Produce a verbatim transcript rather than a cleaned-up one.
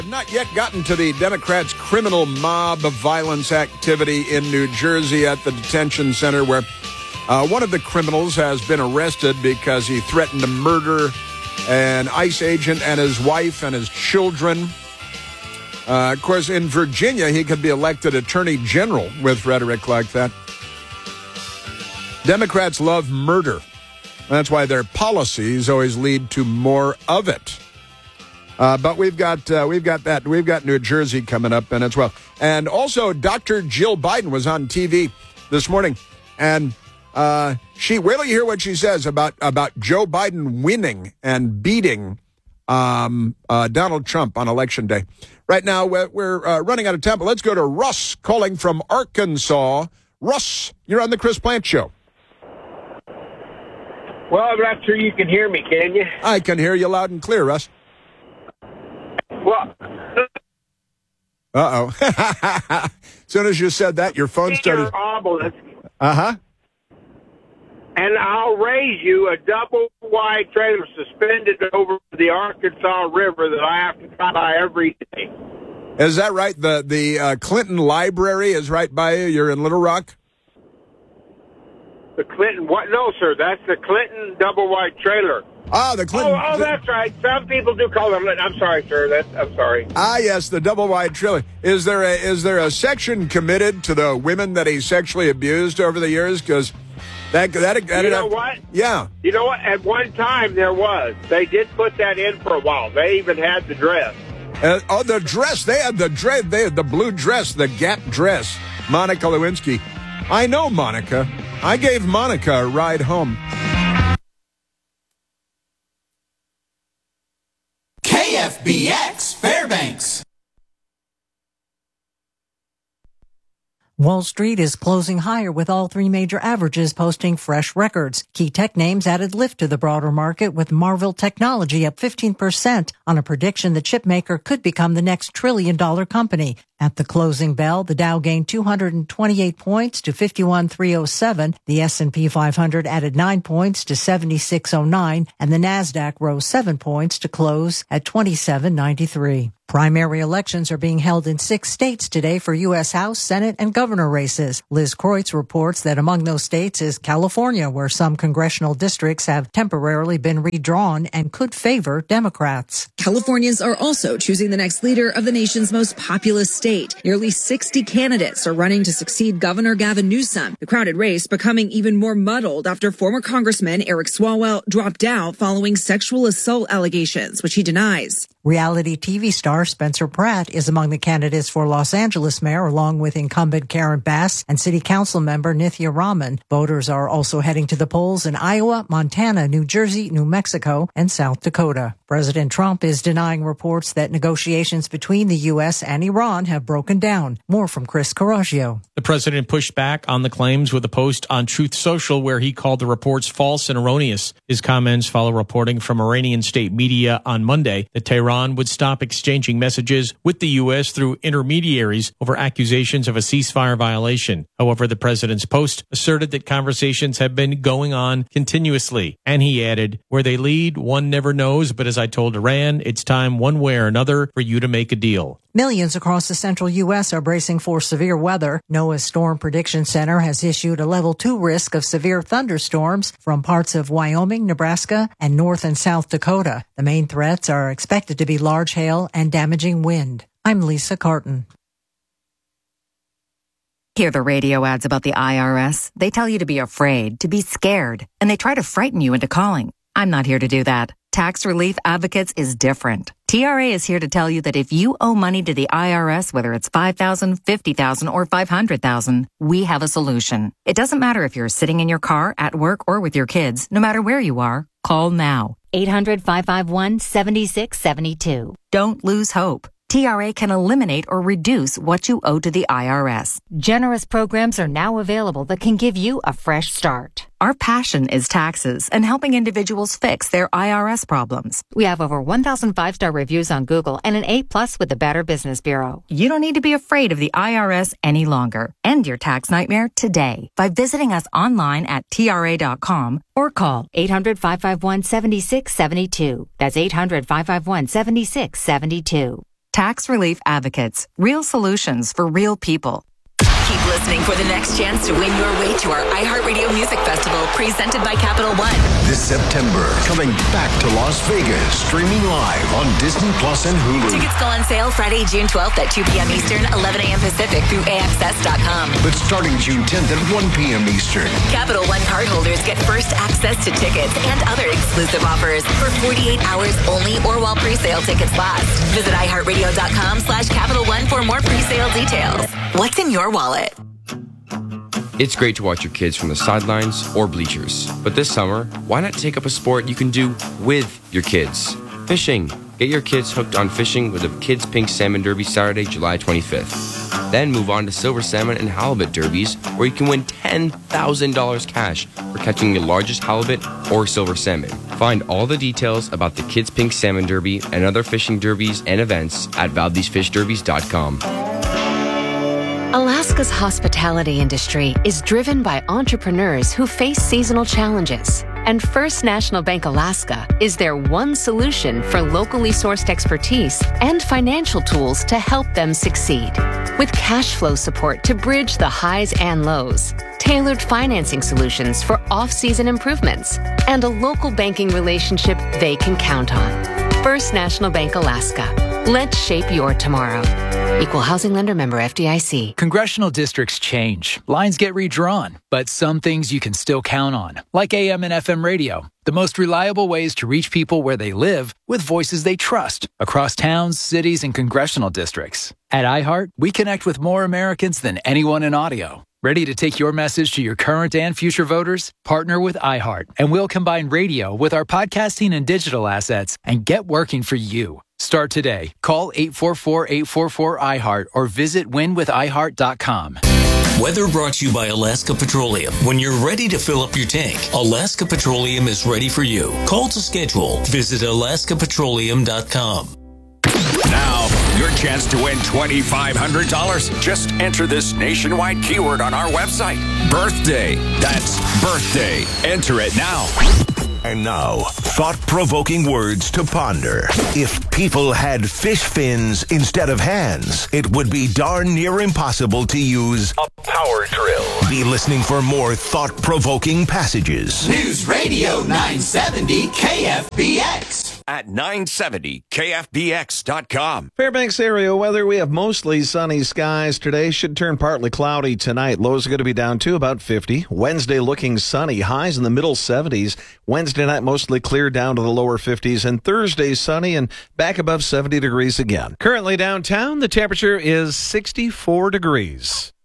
Not yet gotten to the Democrats' criminal mob violence activity in New Jersey at the detention center where uh, one of the criminals has been arrested because he threatened to murder an ICE agent and his wife and his children. Uh, of course, in Virginia, he could be elected attorney general with rhetoric like that. Democrats love murder. That's why their policies always lead to more of it. Uh, but we've got uh, we've got that we've got New Jersey coming up and as well, and also Doctor Jill Biden was on T V this morning, and uh, she wait till you hear what she says about about Joe Biden winning and beating um, uh, Donald Trump on Election Day. Right now we're, we're uh, running out of time, but let's go to Russ calling from Arkansas. Russ, you're on the Chris Plante Show. Well, I'm not sure you can hear me, can you? I can hear you loud and clear, Russ. Well, uh-oh. As soon as you said that, your phone started... Uh-huh. And I'll raise you a double-wide trailer suspended over the Arkansas River that I have to try by every day. Is that right? The the uh, Clinton Library is right by you? You're in Little Rock? The Clinton... What? No, sir. That's the Clinton double-wide trailer. Ah, the Clinton... Oh, oh, that's right. Some people do call them... I'm sorry, sir. That's, I'm sorry. Ah, yes, the double-wide trailer. Is there a is there a section committed to the women that he sexually abused over the years? Because that... that, that you know have, what? Yeah. You know what? At one time, there was. They did put that in for a while. They even had the dress. Uh, oh, the dress. They had the dress. They had the blue dress, the Gap dress. Monica Lewinsky. I know Monica. I gave Monica a ride home. K F B X Fairbanks. Wall Street is closing higher with all three major averages posting fresh records. Key tech names added lift to the broader market with Marvell Technology up fifteen percent on a prediction the chipmaker could become the next trillion dollar company. At the closing bell, the Dow gained two hundred twenty-eight points to fifty-one thousand three hundred seven. The S and P five hundred added nine points to seventy-six oh nine, and the Nasdaq rose seven points to close at twenty-seven ninety-three. Primary elections are being held in six states today for U S House, Senate, and governor races. Liz Kreutz reports that among those states is California, where some congressional districts have temporarily been redrawn and could favor Democrats. Californians are also choosing the next leader of the nation's most populous state. Nearly sixty candidates are running to succeed Governor Gavin Newsom. The crowded race becoming even more muddled after former Congressman Eric Swalwell dropped out following sexual assault allegations, which he denies. Reality T V star Spencer Pratt is among the candidates for Los Angeles mayor, along with incumbent Karen Bass and city council member Nithya Raman. Voters are also heading to the polls in Iowa, Montana, New Jersey, New Mexico, and South Dakota. President Trump is denying reports that negotiations between the U S and Iran have broken down. More from Chris Coraggio. The president pushed back on the claims with a post on Truth Social where he called the reports false and erroneous. His comments follow reporting from Iranian state media on Monday that Tehran would stop exchanging messages with the U S through intermediaries over accusations of a ceasefire violation. However, the president's post asserted that conversations have been going on continuously. And he added, where they lead, one never knows, but as I told Iran, it's time one way or another for you to make a deal. Millions across the central U S are bracing for severe weather. NOAA's Storm Prediction Center has issued a level two risk of severe thunderstorms from parts of Wyoming, Nebraska, and North and South Dakota. The main threats are expected to be large hail and damaging wind. I'm Lisa Carton. Hear the radio ads about the I R S? They tell you to be afraid, to be scared, and they try to frighten you into calling. I'm not here to do that. Tax Relief Advocates is different. T R A is here to tell you that if you owe money to the I R S, whether it's five thousand dollars, fifty thousand dollars, or five hundred thousand dollars, we have a solution. It doesn't matter if you're sitting in your car, at work, or with your kids. No matter where you are, call now. eight hundred, five five one, seven six seven two. Don't lose hope. T R A can eliminate or reduce what you owe to the I R S. Generous programs are now available that can give you a fresh start. Our passion is taxes and helping individuals fix their I R S problems. We have over one thousand five-star reviews on Google and an A plus with the Better Business Bureau. You don't need to be afraid of the I R S any longer. End your tax nightmare today by visiting us online at T R A dot com or call eight hundred, five five one, seven six seven two. That's eight hundred, five five one, seven six seven two. Tax Relief Advocates. Real solutions for real people. Keep listening for the next chance to win your way to our iHeartRadio Music Festival presented by Capital One. This September, coming back to Las Vegas, streaming live on Disney Plus and Hulu. Tickets go on sale Friday, June twelfth at two p.m. Eastern, eleven a.m. Pacific through A X S dot com. But starting June tenth at one p.m. Eastern. Capital One cardholders get first access to tickets and other exclusive offers for forty-eight hours only or while pre-sale tickets last. Visit iHeartRadio.com slash Capital One for more pre-sale details. What's in your wallet? It's great to watch your kids from the sidelines or bleachers. But this summer, why not take up a sport you can do with your kids? Fishing. Get your kids hooked on fishing with the Kids Pink Salmon Derby Saturday, July twenty-fifth. Then move on to Silver Salmon and Halibut Derbies, where you can win ten thousand dollars cash for catching the largest halibut or silver salmon. Find all the details about the Kids Pink Salmon Derby and other fishing derbies and events at valdez fish derbies dot com. Alaska's hospitality industry is driven by entrepreneurs who face seasonal challenges. And First National Bank Alaska is their one solution for locally sourced expertise and financial tools to help them succeed. With cash flow support to bridge the highs and lows, tailored financing solutions for off-season improvements, and a local banking relationship they can count on. First National Bank Alaska. Let's shape your tomorrow. Equal housing lender, member F D I C. Congressional districts change. Lines get redrawn. But some things you can still count on, like A M and F M radio. The most reliable ways to reach people where they live with voices they trust across towns, cities, and congressional districts. At iHeart, we connect with more Americans than anyone in audio. Ready to take your message to your current and future voters? Partner with iHeart, and we'll combine radio with our podcasting and digital assets and get working for you. Start today. Call eight four four, eight four four, I heart or visit win with i heart dot com. Weather brought to you by Alaska Petroleum. When you're ready to fill up your tank, Alaska Petroleum is ready for you. Call to schedule. Visit alaska petroleum dot com. Now, your chance to win twenty-five hundred dollars. Just enter this nationwide keyword on our website. Birthday. That's birthday. Enter it now. And now, thought-provoking words to ponder. If people had fish fins instead of hands, it would be darn near impossible to use a power drill. Be listening for more thought-provoking passages. News Radio nine seventy K F B X. At nine seventy K F B X dot com. Fairbanks area weather. We have mostly sunny skies today. Should turn partly cloudy tonight. Lows are going to be down to about fifty. Wednesday looking sunny. Highs in the middle seventies. Wednesday night mostly clear down to the lower fifties. And Thursday sunny and back above seventy degrees again. Currently downtown, the temperature is sixty-four degrees.